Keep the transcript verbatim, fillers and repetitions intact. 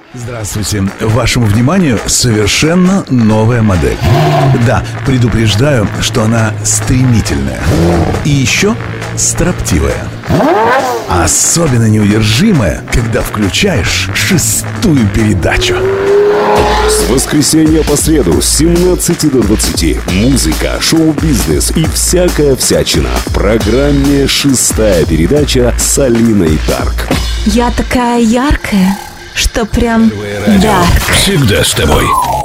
Здравствуйте. Вашему вниманию совершенно новая модель. Да, предупреждаю, что она стремительная. И еще строптивая. Особенно неудержимая, когда включаешь шестую передачу. С воскресенья по среду с семнадцати до двадцати. Музыка, шоу-бизнес и всякая всячина. В программе «Шестая передача» с Алиной Дарк. Я такая яркая, что прям дарк. Всегда с тобой.